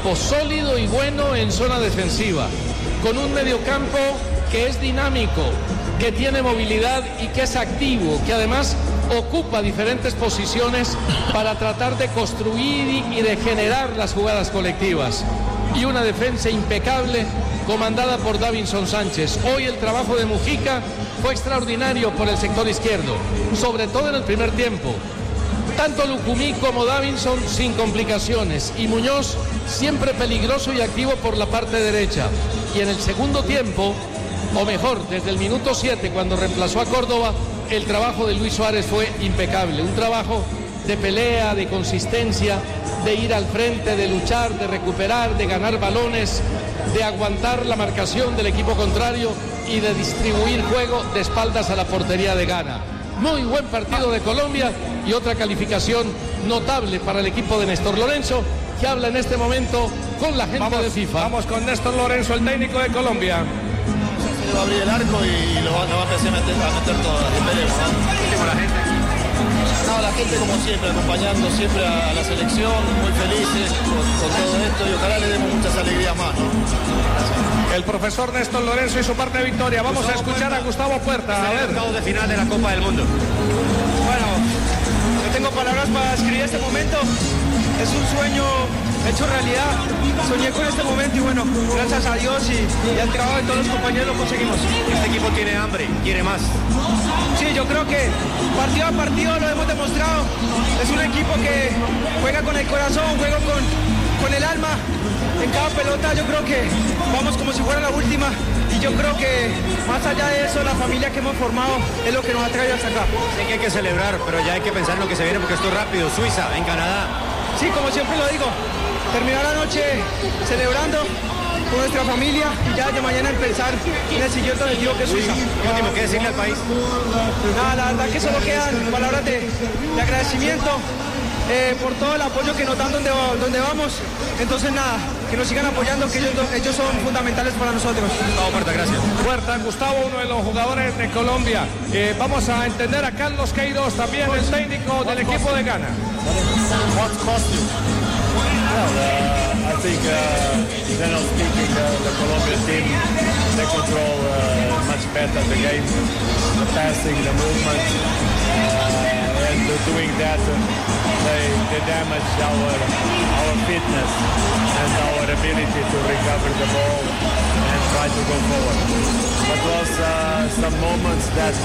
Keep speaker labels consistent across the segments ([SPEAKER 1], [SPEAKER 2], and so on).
[SPEAKER 1] equipo sólido y bueno en zona defensiva, con un mediocampo que es dinámico, que tiene movilidad y que es activo, que además ocupa diferentes posiciones para tratar de construir y de generar las jugadas colectivas. Y una defensa impecable comandada por Davinson Sánchez. Hoy el trabajo de Mujica fue extraordinario por el sector izquierdo, sobre todo en el primer tiempo. Tanto Lucumí como Davinson sin complicaciones y Muñoz siempre peligroso y activo por la parte derecha. Y en el segundo tiempo, o mejor, desde el minuto 7 cuando reemplazó a Córdoba, el trabajo de Luis Suárez fue impecable. Un trabajo de pelea, de consistencia, de ir al frente, de luchar, de recuperar, de ganar balones, de aguantar la marcación del equipo contrario y de distribuir juego de espaldas a la portería de Ghana. Muy buen partido de Colombia y otra calificación notable para el equipo de Néstor Lorenzo, que habla en este momento con la gente de FIFA.
[SPEAKER 2] Vamos con Néstor Lorenzo, el técnico de Colombia.
[SPEAKER 3] Se le va a abrir el arco y lo va a empezar a meter todas. Esperemos, ¿no? Con la gente. No, la gente como siempre, acompañando siempre a la selección, muy felices con todo esto y ojalá le demos muchas alegrías más, ¿no? Gracias.
[SPEAKER 2] El profesor Néstor Lorenzo y su parte de victoria. Vamos a escuchar a Gustavo Puerta. A ver.
[SPEAKER 4] Octavos de final de la Copa del Mundo.
[SPEAKER 5] Bueno, no tengo palabras para escribir este momento. Es un sueño hecho realidad. Soñé con este momento y bueno, gracias a Dios y al trabajo de todos los compañeros lo conseguimos.
[SPEAKER 4] Este equipo tiene hambre, quiere más.
[SPEAKER 5] Sí, yo creo que partido a partido lo hemos demostrado. Es un equipo que juega con el corazón, juega con el alma. En cada pelota yo creo que vamos como si fuera la última. Y yo creo que más allá de eso, la familia que hemos formado es lo que nos ha traído hasta acá.
[SPEAKER 4] Sé que hay que celebrar, pero ya hay que pensar en lo que se viene porque esto es rápido. Suiza, en Canadá.
[SPEAKER 5] Sí, como siempre lo digo, terminar la noche celebrando con nuestra familia y ya de mañana empezar en el siguiente objetivo que es Suiza.
[SPEAKER 4] Último, ¿qué decirle al país?
[SPEAKER 5] Nada, la verdad que solo quedan palabras de agradecimiento por todo el apoyo que nos dan donde vamos. Entonces nada, que nos sigan apoyando, que ellos son fundamentales para nosotros.
[SPEAKER 4] Gustavo Puerta, gracias.
[SPEAKER 2] Puerta, Gustavo, uno de los jugadores de Colombia. Vamos a entender a Carlos Queiroz, también el técnico del equipo de Ghana.
[SPEAKER 3] What cost you?
[SPEAKER 6] Well, I think, generally speaking, the Colombian team, they control much better the game, the passing, the movement, and doing that, they damage our fitness and our ability to recover the ball and try to go forward. But was some moments that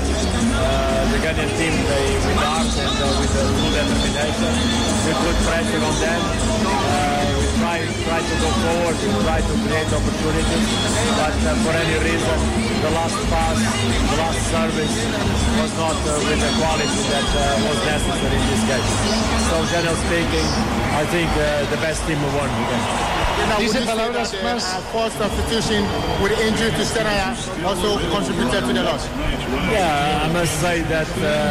[SPEAKER 6] the Ghanaian team, with art and with full determination, we put pressure on them. We try to go forward, we try to create opportunities, but for any reason, the last pass, the last service was not with the quality that was necessary in this game. So generally speaking, I think the best team won the game.
[SPEAKER 1] Dice palabras más.
[SPEAKER 3] First substitution with injury to Senaya also contributed to the loss.
[SPEAKER 6] Yeah, I must say that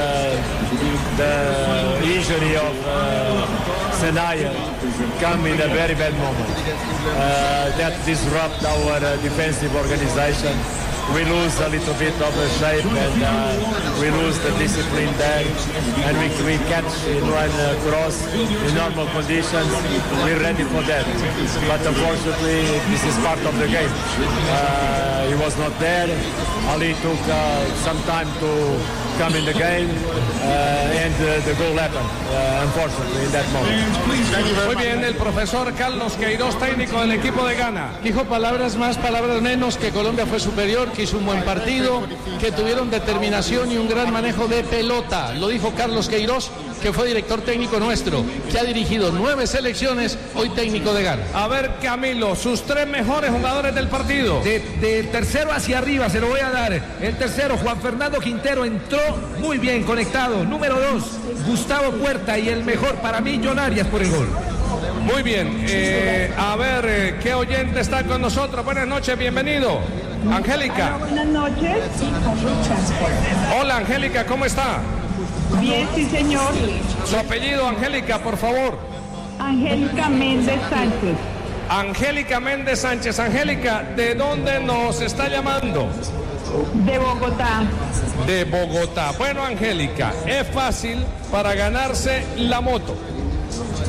[SPEAKER 6] the injury of Senaya come in a very bad moment. That disrupt our defensive organization. We lose a little bit of the shape and we lose the discipline there. And we catch in one cross in normal conditions. We're ready for that. But unfortunately, this is part of the game. He was not there. Ali took some time to come in the game and the goal happened, unfortunately, in that moment.
[SPEAKER 2] Muy bien, el profesor Carlos Queiroz, técnico del equipo de Ghana.
[SPEAKER 1] Dijo palabras más, palabras menos, que Colombia fue superior, que hizo un buen partido, que tuvieron determinación y un gran manejo de pelota. Lo dijo Carlos Queiroz, que fue director técnico nuestro, que ha dirigido 9 selecciones, hoy técnico de Ghana.
[SPEAKER 2] A ver, Camilo, sus 3 mejores jugadores del partido.
[SPEAKER 7] De tercero hacia arriba, se lo voy a dar. El tercero, Juan Fernando Quintero, entró muy bien, conectado. Número 2, Gustavo Puerta, y el mejor para mí, John Arias, por el gol.
[SPEAKER 2] Muy bien, a ver, ¿qué oyente está con nosotros? Buenas noches, bienvenido. Angélica.
[SPEAKER 8] Buenas noches.
[SPEAKER 2] Hola, Angélica, ¿cómo está?
[SPEAKER 8] Bien, sí, señor.
[SPEAKER 2] Su apellido, Angélica, por favor.
[SPEAKER 8] Angélica Méndez Sánchez.
[SPEAKER 2] Angélica Méndez Sánchez. Angélica, ¿de dónde nos está llamando?
[SPEAKER 8] De Bogotá.
[SPEAKER 2] De Bogotá. Bueno, Angélica, es fácil para ganarse la moto.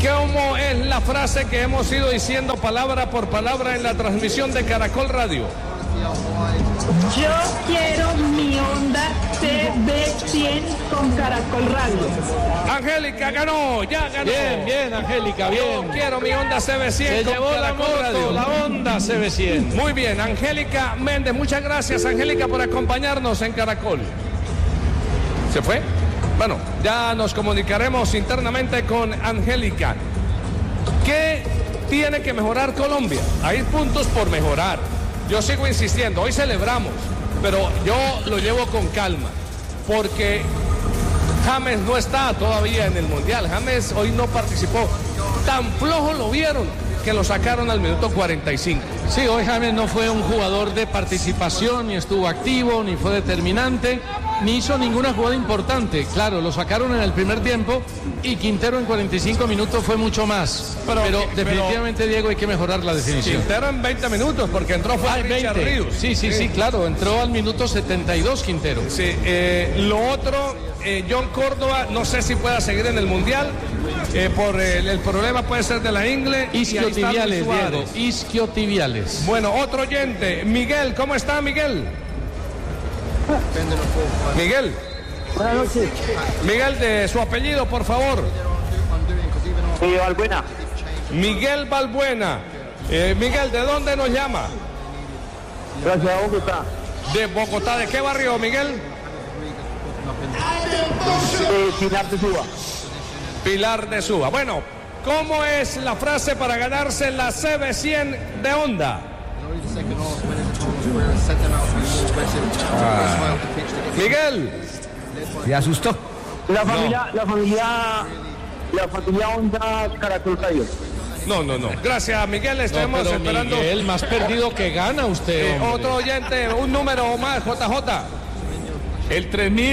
[SPEAKER 2] ¿Cómo es la frase que hemos ido diciendo palabra por palabra en la transmisión de Caracol Radio?
[SPEAKER 8] Yo quiero mi Honda CB100 con Caracol Radio.
[SPEAKER 2] Angélica ganó, ya ganó.
[SPEAKER 1] Bien, bien, Angélica, bien.
[SPEAKER 2] Yo quiero mi Honda CB100
[SPEAKER 1] Se
[SPEAKER 2] con
[SPEAKER 1] llevó la
[SPEAKER 2] Caracol
[SPEAKER 1] moto,
[SPEAKER 2] Radio.
[SPEAKER 1] la Honda CB100.
[SPEAKER 2] Muy bien, Angélica Méndez, muchas gracias, Angélica, por acompañarnos en Caracol. ¿Se fue? Bueno, ya nos comunicaremos internamente con Angélica. ¿Qué tiene que mejorar Colombia? Hay puntos por mejorar. Yo sigo insistiendo, hoy celebramos, pero yo lo llevo con calma, porque James no está todavía en el Mundial. James hoy no participó. Tan flojo lo vieron que lo sacaron al minuto 45.
[SPEAKER 1] Sí, hoy James no fue un jugador de participación, ni estuvo activo, ni fue determinante, ni hizo ninguna jugada importante. Claro, lo sacaron en el primer tiempo y Quintero en 45 minutos fue mucho más. Pero definitivamente, Diego, hay que mejorar la definición.
[SPEAKER 2] Quintero en 20 minutos, porque entró fue Richard Ríos.
[SPEAKER 1] Sí, claro, entró al minuto 72 Quintero.
[SPEAKER 2] Sí, lo otro, John Córdoba, no sé si pueda seguir en el Mundial, por el problema puede ser de la ingle.
[SPEAKER 1] Isquiotibiales, Diego, isquiotibiales.
[SPEAKER 2] Bueno, otro oyente, Miguel, ¿cómo está Miguel? Miguel.
[SPEAKER 9] Buenas noches.
[SPEAKER 2] Miguel, de su apellido, por favor.
[SPEAKER 9] Balbuena.
[SPEAKER 2] Miguel Balbuena. Miguel, ¿de dónde nos llama?
[SPEAKER 9] Gracias a Bogotá.
[SPEAKER 2] De Bogotá, ¿de qué barrio, Miguel?
[SPEAKER 9] Pilar de Suba.
[SPEAKER 2] Pilar de Suba. Bueno, ¿cómo es la frase para ganarse la CB100 de Honda? Miguel.
[SPEAKER 7] Se asustó.
[SPEAKER 9] La familia Honda Caracol Radio.
[SPEAKER 2] No. Gracias, Miguel. Estamos esperando.
[SPEAKER 1] Miguel, más perdido que gana usted.
[SPEAKER 2] Otro oyente, un número más, JJ.
[SPEAKER 10] El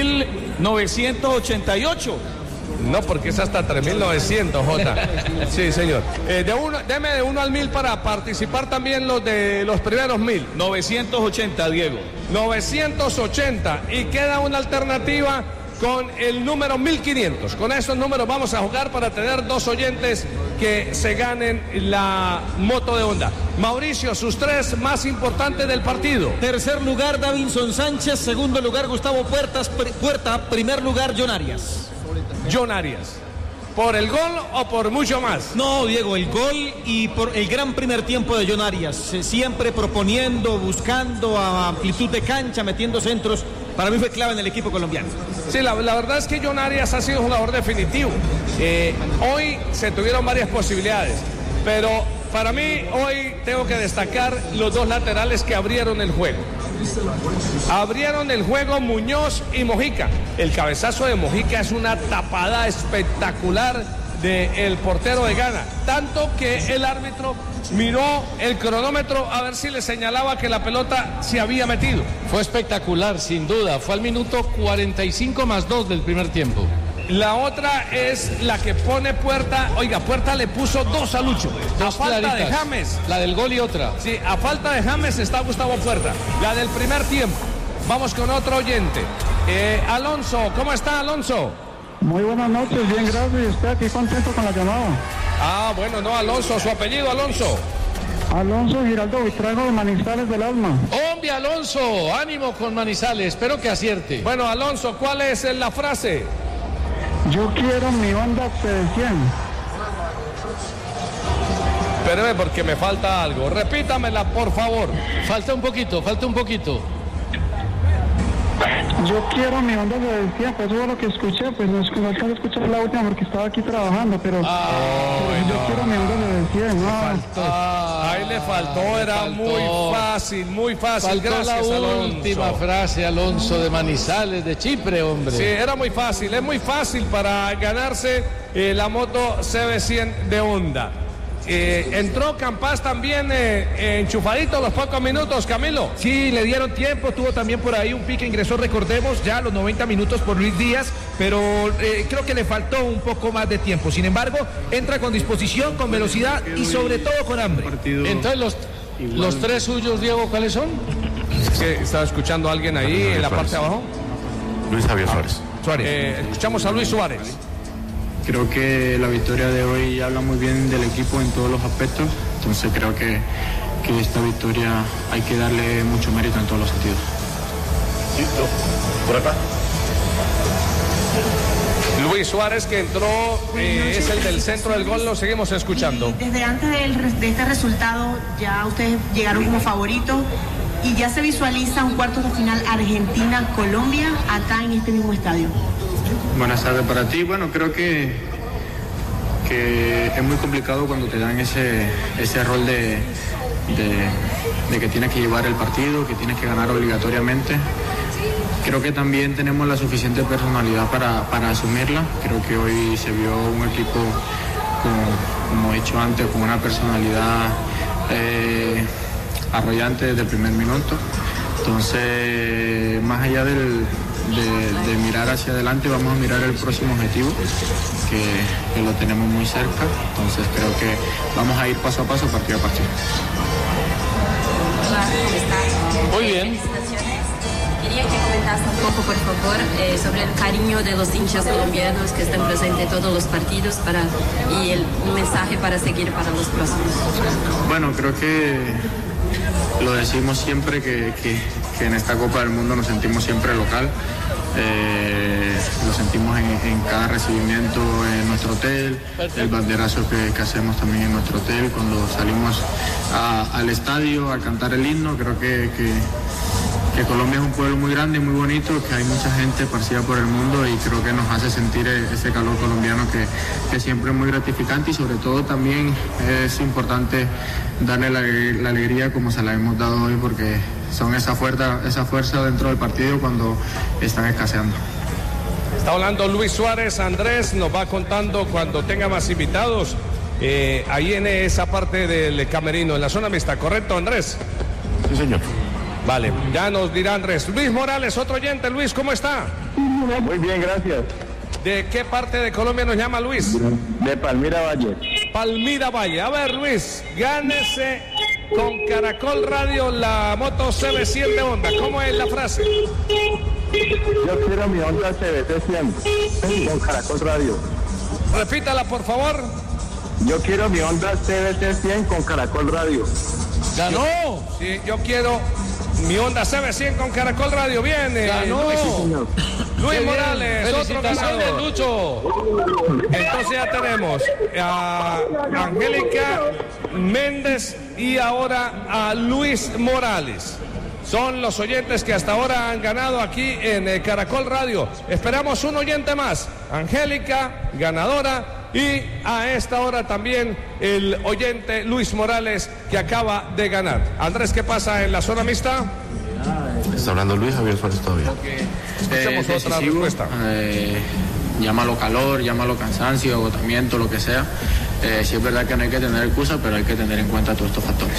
[SPEAKER 10] 3988.
[SPEAKER 2] No, porque es hasta 3900, J. Sí, señor. Deme de 1 al 1000 para participar también los de los primeros 1000.
[SPEAKER 10] 980, Diego.
[SPEAKER 2] 980. Y queda una alternativa con el número 1500. Con esos números vamos a jugar para tener dos oyentes que se ganen la moto de Honda. Mauricio, sus tres más importantes del partido.
[SPEAKER 11] Tercer lugar, Davinson Sánchez. Segundo lugar, Gustavo Puerta. Primer lugar, John Arias.
[SPEAKER 2] John Arias. ¿Por el gol o por mucho más?
[SPEAKER 11] No, Diego, el gol y por el gran primer tiempo de John Arias. Siempre proponiendo, buscando a amplitud de cancha, metiendo centros. Para mí fue clave en el equipo colombiano.
[SPEAKER 2] Sí, la verdad es que John Arias ha sido un jugador definitivo. Hoy se tuvieron varias posibilidades, pero para mí hoy tengo que destacar los dos laterales que abrieron el juego. Abrieron el juego Muñoz y Mojica. El cabezazo de Mojica es una tapada espectacular del portero de Ghana. Tanto que el árbitro miró el cronómetro a ver si le señalaba que la pelota se había metido.
[SPEAKER 1] Fue espectacular, sin duda. Fue al minuto 45+2 del primer tiempo.
[SPEAKER 2] La otra es la que pone Puerta. Oiga, Puerta le puso dos a Lucho.
[SPEAKER 1] Dos
[SPEAKER 2] a falta
[SPEAKER 1] claritas.
[SPEAKER 2] de James.
[SPEAKER 1] La del gol y otra.
[SPEAKER 2] Sí, a falta de James está Gustavo Puerta. La del primer tiempo. Vamos con otro oyente. Alonso, ¿cómo está Alonso?
[SPEAKER 12] Muy buenas noches, bien, gracias. Estoy aquí contento con la llamada.
[SPEAKER 2] Ah, bueno, no, Alonso, su apellido, Alonso.
[SPEAKER 12] Alonso Giraldo Buitrago de Manizales del Alma.
[SPEAKER 1] Hombre, Alonso, ánimo con Manizales, espero que acierte.
[SPEAKER 2] Bueno, Alonso, ¿cuál es la frase?
[SPEAKER 12] Yo quiero mi Honda CB100.
[SPEAKER 2] Espéreme porque me falta algo. Repítamela, por favor.
[SPEAKER 1] Falta un poquito.
[SPEAKER 12] Yo quiero mi Honda CB100, pues eso es lo que escuché, pues no alcanzé a escuchar la última porque estaba aquí trabajando, pero yo quiero mi Honda CB100, no.
[SPEAKER 2] Ahí le faltó, era muy fácil.
[SPEAKER 1] Faltó
[SPEAKER 2] Gracias,
[SPEAKER 1] la
[SPEAKER 2] Alonso.
[SPEAKER 1] última frase, Alonso, de Manizales, de Chipre, hombre.
[SPEAKER 2] Sí, era muy fácil, es muy fácil para ganarse la moto CB100 de Honda. Entró Campas también enchufadito los pocos minutos, Camilo.
[SPEAKER 7] Sí, le dieron tiempo, tuvo también por ahí un pique, ingresó, recordemos, ya a los 90 minutos por Luis Díaz, pero creo que le faltó un poco más de tiempo. Sin embargo, entra con disposición, con velocidad y sobre todo con hambre.
[SPEAKER 1] Entonces los tres suyos, Diego, ¿cuáles son?
[SPEAKER 2] Estaba escuchando a alguien ahí en la parte de abajo.
[SPEAKER 13] Luis Javier Suárez.
[SPEAKER 2] Escuchamos a Luis Suárez.
[SPEAKER 13] creo que la victoria de hoy habla muy bien del equipo en todos los aspectos, entonces creo que esta victoria hay que darle mucho mérito en todos los sentidos.
[SPEAKER 14] Por acá.
[SPEAKER 2] Luis Suárez, que entró, es el del centro del gol, lo seguimos escuchando.
[SPEAKER 15] Desde antes de este resultado, ya ustedes llegaron como favoritos y ya se visualiza un cuarto de final Argentina-Colombia acá en este mismo estadio.
[SPEAKER 13] Buenas tardes para ti. Bueno, creo que es muy complicado cuando te dan ese rol de que tienes que llevar el partido, que tienes que ganar obligatoriamente. Creo que también tenemos la suficiente personalidad para asumirla. Creo que hoy se vio un equipo, como he dicho antes, con una personalidad arrollante desde el primer minuto. Entonces, más allá de mirar hacia adelante, vamos a mirar el próximo objetivo, que lo tenemos muy cerca. Entonces, creo que vamos a ir paso a paso, partido a partido.
[SPEAKER 1] Muy bien.
[SPEAKER 16] Quería que comentaste un poco, por favor, sobre el cariño de los hinchas colombianos que están presentes en todos los partidos y un mensaje para seguir para los próximos.
[SPEAKER 13] Bueno, creo que lo decimos siempre que en esta Copa del Mundo nos sentimos siempre local. Lo sentimos en cada recibimiento en nuestro hotel, el banderazo que hacemos también en nuestro hotel cuando salimos al estadio a cantar el himno. Creo que Colombia es un pueblo muy grande y muy bonito, que hay mucha gente esparcida por el mundo y creo que nos hace sentir ese calor colombiano que siempre es muy gratificante, y sobre todo también es importante darle la alegría como se la hemos dado hoy, porque son esa fuerza dentro del partido cuando están escaseando.
[SPEAKER 2] Está hablando Luis Suárez. Andrés nos va contando cuando tenga más invitados ahí en esa parte del camerino, en la zona mixta, ¿correcto, Andrés?
[SPEAKER 14] Sí, señor.
[SPEAKER 2] Vale, ya nos dirá Andrés. Luis Morales, otro oyente. Luis, ¿cómo está?
[SPEAKER 9] Muy bien, gracias.
[SPEAKER 2] ¿De qué parte de Colombia nos llama Luis?
[SPEAKER 9] De Palmira Valle.
[SPEAKER 2] Palmira Valle. A ver, Luis, gánese con Caracol Radio la moto CB100 de Honda. ¿Cómo es la frase?
[SPEAKER 9] Yo quiero mi Honda CB100 con Caracol Radio.
[SPEAKER 2] Repítala, por favor.
[SPEAKER 9] Yo quiero mi Honda CB100 con Caracol Radio.
[SPEAKER 2] ¡Ganó! Sí, yo quiero mi Honda CB100 con Caracol Radio. Bien,
[SPEAKER 1] ganó.
[SPEAKER 2] Luis Morales, otro ganador.
[SPEAKER 1] Lucho.
[SPEAKER 2] Entonces ya tenemos a Angélica Méndez y ahora a Luis Morales. Son los oyentes que hasta ahora han ganado aquí en Caracol Radio. Esperamos un oyente más. Angélica, ganadora. Y a esta hora también el oyente Luis Morales, que acaba de ganar. Andrés, ¿qué pasa en la zona mixta?
[SPEAKER 14] Está hablando Luis Javier Suárez todavía.
[SPEAKER 2] Escuchemos otra respuesta.
[SPEAKER 13] Llámalo calor, llámalo cansancio, agotamiento, lo que sea. Sí es verdad que no hay que tener excusa, pero hay que tener en cuenta todos estos factores.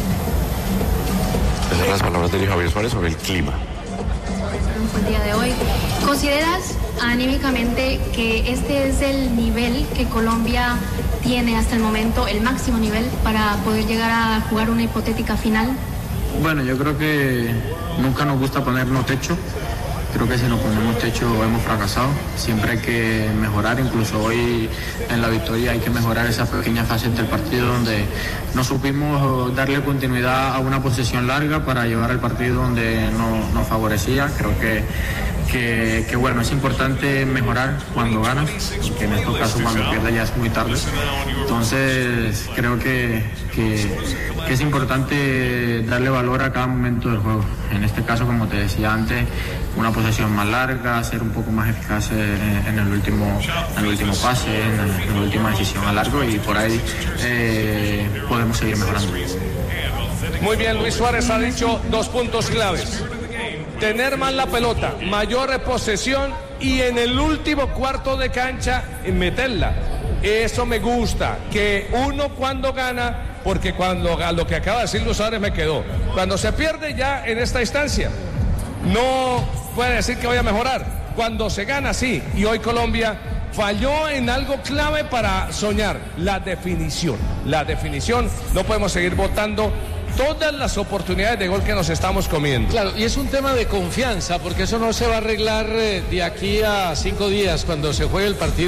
[SPEAKER 14] Esas son las palabras de Luis Javier Suárez sobre el clima.
[SPEAKER 17] El día de hoy, ¿consideras anímicamente que este es el nivel que Colombia tiene hasta el momento, el máximo nivel para poder llegar a jugar una hipotética final?
[SPEAKER 13] Bueno, yo creo que nunca nos gusta ponernos techo. Creo que si nos ponemos techo hemos fracasado. Siempre hay que mejorar, incluso hoy en la victoria hay que mejorar esas pequeñas fases del partido donde no supimos darle continuidad a una posesión larga para llevar el partido donde nos favorecía. Creo que bueno, es importante mejorar cuando ganas, porque en estos casos cuando pierdes ya es muy tarde. Entonces creo que es importante darle valor a cada momento del juego. En este caso, como te decía antes, una posesión más larga, ser un poco más eficaz en el último pase, en la última decisión a largo, y por ahí podemos seguir mejorando.
[SPEAKER 2] Muy bien, Luis Suárez ha dicho 2 puntos claves. Tener más la pelota, mayor posesión y en el último cuarto de cancha meterla. Eso me gusta, que uno cuando gana, porque cuando lo que acaba de decir Luis Suárez me quedó. Cuando se pierde ya en esta instancia, no puede decir que voy a mejorar. Cuando se gana, sí. Y hoy Colombia falló en algo clave para soñar, la definición. La definición, no podemos seguir votando todas las oportunidades de gol que nos estamos comiendo.
[SPEAKER 1] Claro, y es un tema de confianza, porque eso no se va a arreglar de aquí a 5 días cuando se juegue el partido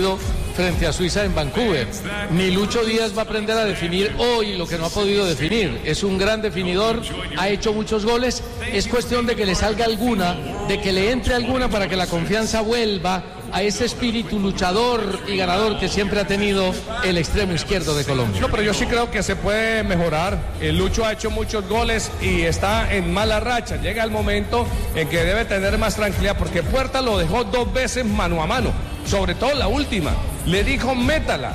[SPEAKER 1] frente a Suiza en Vancouver. Ni Lucho Díaz va a aprender a definir hoy lo que no ha podido definir. Es un gran definidor, ha hecho muchos goles. Es cuestión de que le salga alguna, de que le entre alguna para que la confianza vuelva a ese espíritu luchador y ganador que siempre ha tenido el extremo izquierdo de Colombia.
[SPEAKER 2] No, pero yo sí creo que se puede mejorar. El Lucho ha hecho muchos goles y está en mala racha. Llega el momento en que debe tener más tranquilidad, porque Puerta lo dejó 2 veces mano a mano, sobre todo la última. Le dijo métala.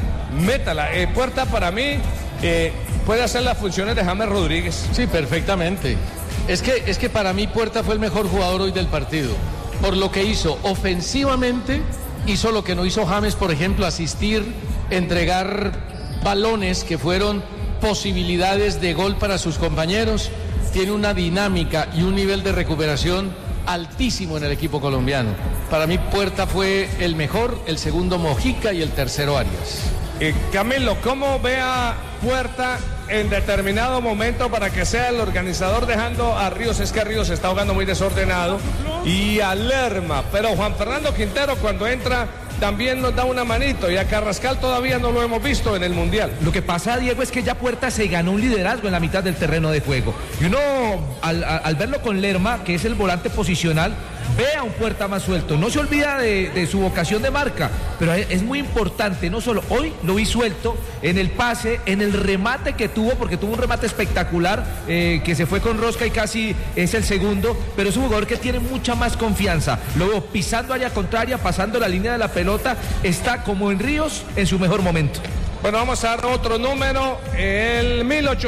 [SPEAKER 2] Puerta para mí puede hacer las funciones de James Rodríguez.
[SPEAKER 1] Sí, perfectamente. Es que para mí Puerta fue el mejor jugador hoy del partido. Por lo que hizo ofensivamente, hizo lo que no hizo James, por ejemplo, asistir, entregar balones que fueron posibilidades de gol para sus compañeros. Tiene una dinámica y un nivel de recuperación altísimo en el equipo colombiano. Para mí Puerta fue el mejor, el segundo Mojica y el tercero Arias.
[SPEAKER 2] Camilo, ¿cómo ve a Puerta en determinado momento para que sea el organizador, dejando a Ríos? Es que Ríos está jugando muy desordenado, y a Lerma, pero Juan Fernando Quintero cuando entra también nos da una manito, y a Carrascal todavía no lo hemos visto en el Mundial.
[SPEAKER 7] Lo que pasa, Diego, es que ya Puerta se ganó un liderazgo en la mitad del terreno de juego, y uno al verlo con Lerma, que es el volante posicional, ve a un Puerta más suelto. No se olvida de su vocación de marca, pero es muy importante. No solo hoy lo vi suelto en el pase, en el remate que tuvo, porque tuvo un remate espectacular, que se fue con rosca y casi es el segundo, pero es un jugador que tiene mucha más confianza. Lo veo pisando área contraria, pasando la línea de la pelota, está como en Ríos en su mejor momento.
[SPEAKER 2] Bueno, vamos a dar otro número, el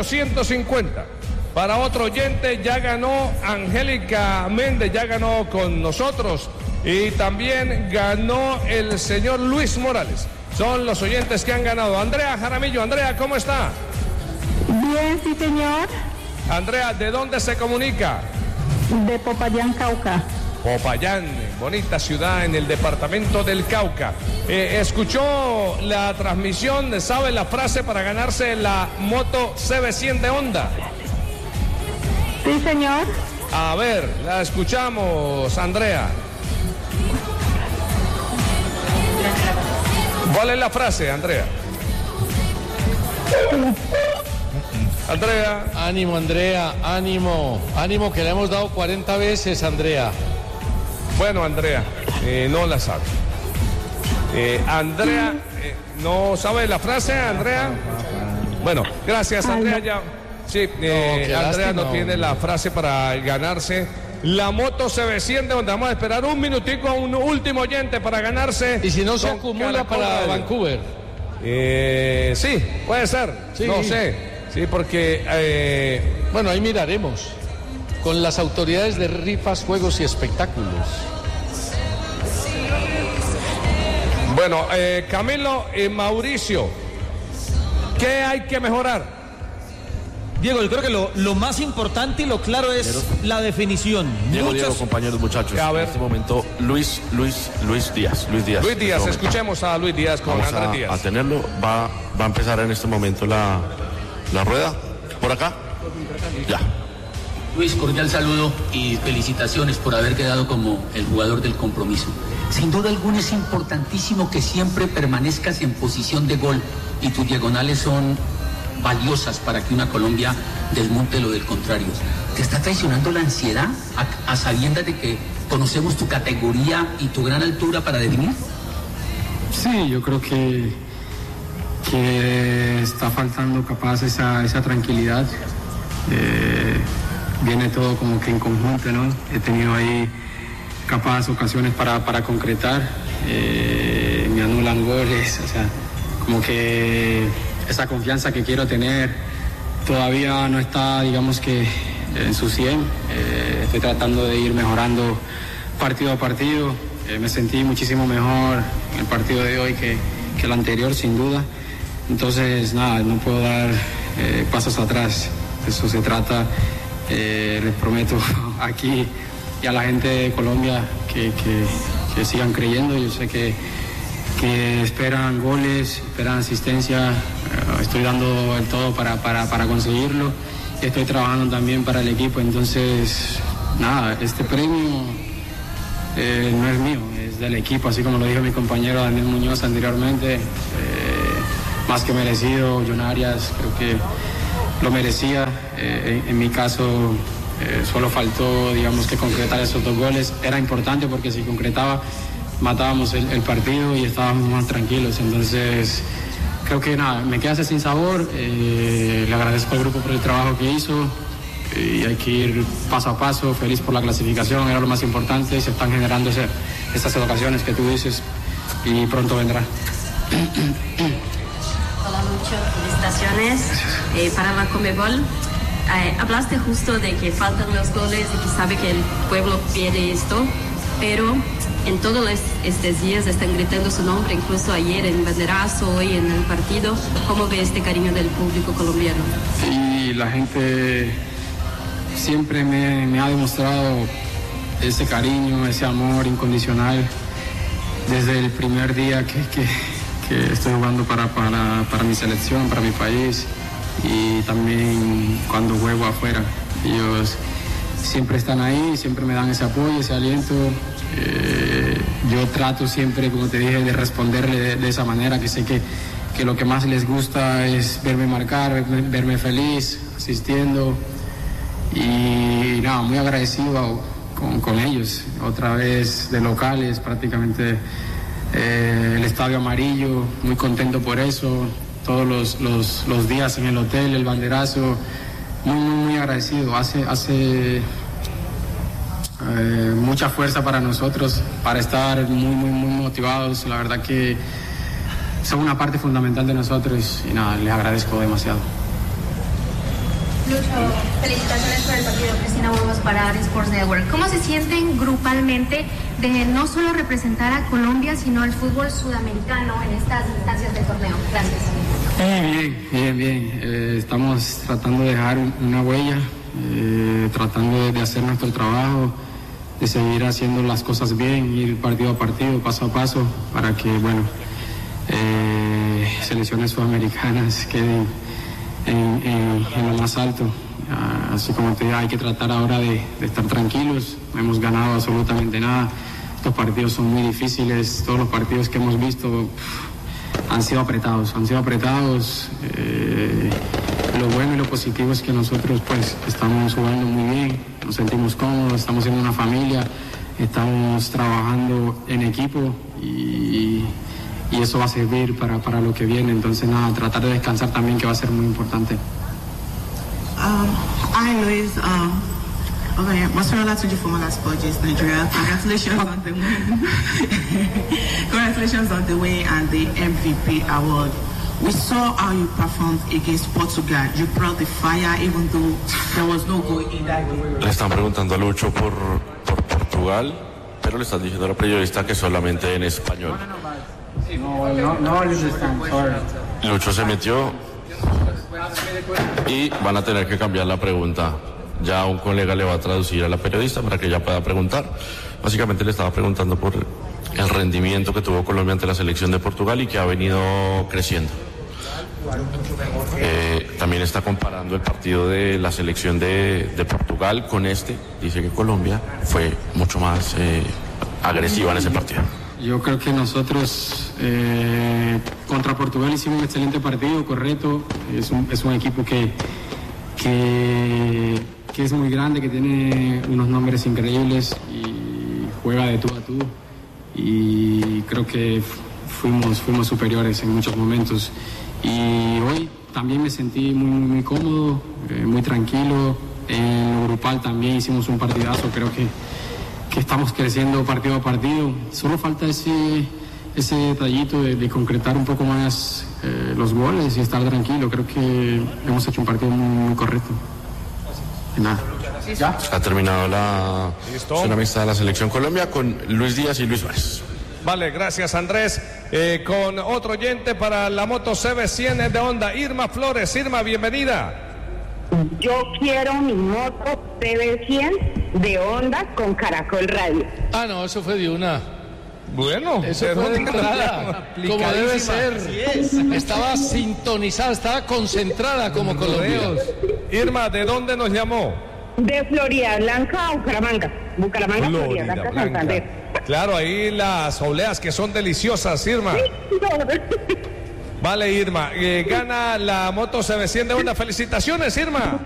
[SPEAKER 2] 1850. Para otro oyente, ya ganó Angélica Méndez, ya ganó con nosotros, y también ganó el señor Luis Morales. Son los oyentes que han ganado. Andrea Jaramillo, Andrea, ¿cómo está?
[SPEAKER 8] Bien, sí, señor.
[SPEAKER 2] Andrea, ¿de dónde se comunica?
[SPEAKER 8] De Popayán, Cauca.
[SPEAKER 2] Popayán, bonita ciudad en el departamento del Cauca. ¿Escuchó la transmisión? ¿Sabe la frase para ganarse la moto CB100 de Honda?
[SPEAKER 8] Sí, señor.
[SPEAKER 2] A ver, la escuchamos, Andrea. ¿Cuál es la frase, Andrea? Andrea.
[SPEAKER 1] Ánimo, Andrea, ánimo. Ánimo, que le hemos dado 40 veces, Andrea.
[SPEAKER 2] Bueno, Andrea, no la sabe. Andrea, ¿no sabe la frase, Andrea? Bueno, gracias, Andrea. Ya. Sí, Andrea no tiene la frase para ganarse la moto CB100, donde vamos a esperar un minutico a un último oyente para ganarse.
[SPEAKER 1] Y si no se acumula para Vancouver.
[SPEAKER 2] Sí, puede ser, sí. No sé. Sí, porque...
[SPEAKER 1] bueno, ahí miraremos con las autoridades de rifas, juegos y espectáculos.
[SPEAKER 2] Bueno, Camilo y Mauricio, ¿qué hay que mejorar?
[SPEAKER 11] Diego, yo creo que lo más importante y lo claro es la definición.
[SPEAKER 14] Diego, compañeros, muchachos.
[SPEAKER 2] A ver.
[SPEAKER 14] En este momento, Luis Díaz. Luis Díaz,
[SPEAKER 2] escuchemos a Luis Díaz con Andrés Díaz.
[SPEAKER 14] A tenerlo, va a empezar en este momento la rueda. ¿Por acá? Ya.
[SPEAKER 18] Luis, cordial saludo y felicitaciones por haber quedado como el jugador del compromiso. Sin duda alguna es importantísimo que siempre permanezcas en posición de gol y tus diagonales son valiosas para que una Colombia desmonte lo del contrario. ¿Te está traicionando la ansiedad a sabiendas de que conocemos tu categoría y tu gran altura para definir?
[SPEAKER 13] Sí, yo creo que está faltando capaz esa tranquilidad. Viene todo como que en conjunto, ¿no? He tenido ahí capaz ocasiones para concretar, me anulan goles, o sea, como que esa confianza que quiero tener todavía no está, digamos que en su 100. Estoy tratando de ir mejorando partido a partido. Me sentí muchísimo mejor en el partido de hoy que el anterior, sin duda. Entonces, nada, no puedo dar pasos atrás. Eso se trata. Les prometo aquí y a la gente de Colombia que sigan creyendo. Yo sé que esperan goles, esperan asistencia. Estoy dando el todo para conseguirlo. Estoy trabajando también para el equipo. Entonces, nada, este premio no es mío, es del equipo, así como lo dijo mi compañero Daniel Muñoz anteriormente. Más que merecido, John Arias creo que lo merecía. En mi caso solo faltó, digamos, que concretar esos 2 goles. Era importante porque si concretaba matábamos el partido y estábamos más tranquilos. Entonces creo que nada, me queda sin sabor. Le agradezco al grupo por el trabajo que hizo y hay que ir paso a paso. Feliz por la clasificación, era lo más importante. Se están generando estas ocasiones que tú dices y pronto vendrá.
[SPEAKER 16] Hola Lucho, felicitaciones para la Conmebol. Hablaste justo de que faltan los goles y que sabe que el pueblo pide esto, pero en todos estos días están gritando su nombre, incluso ayer en banderazo, hoy en el partido. ¿Cómo ve este cariño del público colombiano?
[SPEAKER 13] Sí, la gente siempre me ha demostrado ese cariño, ese amor incondicional desde el primer día que estoy jugando para mi selección, para mi país, y también cuando juego afuera. Ellos siempre están ahí, siempre me dan ese apoyo, ese aliento. Yo trato siempre, como te dije, de responderle de esa manera, que sé que lo que más les gusta es verme marcar, verme feliz, asistiendo. Y nada, muy agradecido con ellos, otra vez de locales, prácticamente el estadio amarillo, muy contento por eso, todos los días en el hotel, el banderazo, muy agradecido. Hace mucha fuerza para nosotros, para estar muy motivados. La verdad que son una parte fundamental de nosotros y nada, les agradezco demasiado.
[SPEAKER 17] Lucho, felicitaciones por el partido. Cristina Burgos para Sports Network. ¿Cómo se sienten grupalmente de no solo representar a Colombia, sino al fútbol sudamericano en estas instancias del torneo? Gracias.
[SPEAKER 13] Bien. Estamos tratando de dejar una huella, tratando de hacer nuestro trabajo, de seguir haciendo las cosas bien, ir partido a partido, paso a paso, para que, selecciones sudamericanas queden en lo más alto. Así como te digo, hay que tratar ahora de estar tranquilos. No hemos ganado absolutamente nada. Estos partidos son muy difíciles. Todos los partidos que hemos visto han sido apretados. Lo bueno y lo positivo es que nosotros pues estamos jugando muy bien, nos sentimos cómodos, estamos siendo una familia, estamos trabajando en equipo y eso va a servir para lo que viene. Entonces nada, tratar de descansar también, que va a ser muy importante.
[SPEAKER 19] Hi Luis, Masorola Tuju from Sports Nigeria. Congratulations on the win. Congratulations on the win and the MVP award. We saw how you performed against Portugal. You brought the fire even though there was no goal in that game.
[SPEAKER 14] Le están preguntando a Lucho por Portugal, pero le están diciendo a la periodista que solamente en español.
[SPEAKER 13] No,
[SPEAKER 14] Lucho se metió y van a tener que cambiar la pregunta. Ya un colega le va a traducir a la periodista para que ella pueda preguntar. Básicamente le estaba preguntando por el rendimiento que tuvo Colombia ante la selección de Portugal y que ha venido creciendo. También está comparando el partido de la selección de Portugal con este. Dice que Colombia fue mucho más agresiva en ese partido.
[SPEAKER 13] Yo creo que nosotros contra Portugal hicimos un excelente partido, correcto. Es un equipo que es muy grande, que tiene unos nombres increíbles y juega de tú a tú. Y creo que fuimos superiores en muchos momentos. Y hoy también me sentí muy cómodo, muy tranquilo. En lo grupal también hicimos un partidazo. Creo que estamos creciendo partido a partido. Solo falta ese detallito de concretar un poco más los goles y estar tranquilo. Creo que hemos hecho un partido muy correcto. Nada.
[SPEAKER 14] ¿Ya? Ha terminado la amistad de la selección Colombia con Luis Díaz y Luis Suárez.
[SPEAKER 2] Vale, gracias Andrés. Con otro oyente para la moto CB100 de Honda, Irma Flores. Irma, bienvenida.
[SPEAKER 8] Yo quiero mi moto CB100 de Honda con Caracol Radio.
[SPEAKER 1] No, eso fue de una.
[SPEAKER 2] Bueno,
[SPEAKER 1] eso fue de entrada, como debe ser. Estaba sintonizada, estaba concentrada como colombiana.
[SPEAKER 2] Irma, ¿de dónde nos llamó?
[SPEAKER 8] De Florida Blanca a Bucaramanga. Florida Blanca, Santander.
[SPEAKER 2] Claro, ahí las obleas que son deliciosas, Irma. Vale, Irma. Gana la moto CB100 de Honda. Felicitaciones, Irma.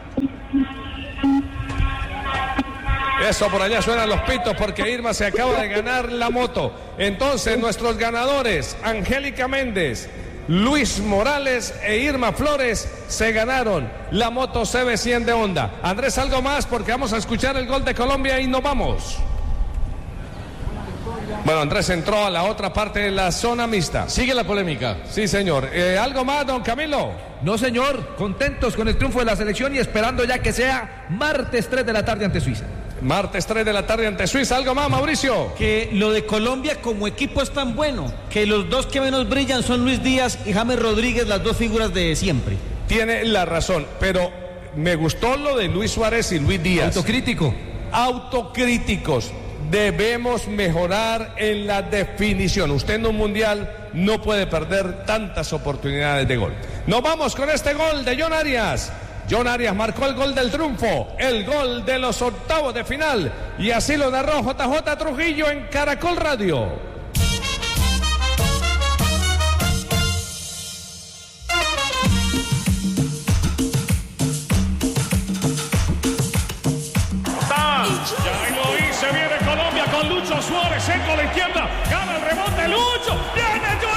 [SPEAKER 2] Eso, por allá suenan los pitos porque Irma se acaba de ganar la moto. Entonces, nuestros ganadores, Angélica Méndez, Luis Morales e Irma Flores, se ganaron la moto CB100 de Honda. Andrés, algo más porque vamos a escuchar el gol de Colombia y nos vamos. Bueno, Andrés entró a la otra parte de la zona mixta.
[SPEAKER 1] Sigue la polémica.
[SPEAKER 2] Sí, señor. ¿Algo más, don Camilo?
[SPEAKER 7] No, señor. Contentos con el triunfo de la selección y esperando ya que sea martes 3 de la tarde ante Suiza.
[SPEAKER 2] Martes 3 de la tarde ante Suiza. ¿Algo más, Mauricio?
[SPEAKER 11] Que lo de Colombia como equipo es tan bueno que los dos que menos brillan son Luis Díaz y James Rodríguez, las dos figuras de siempre.
[SPEAKER 2] Tiene la razón, pero me gustó lo de Luis Suárez y Luis Díaz. Autocríticos. Debemos mejorar en la definición. Usted en un mundial no puede perder tantas oportunidades de gol. Nos vamos con este gol de John Arias. John Arias marcó el gol del triunfo, el gol de los octavos de final. Y así lo narró JJ Trujillo en Caracol Radio.
[SPEAKER 20] Suárez, seco a la izquierda, gana el rebote, Lucho, viene Lucho.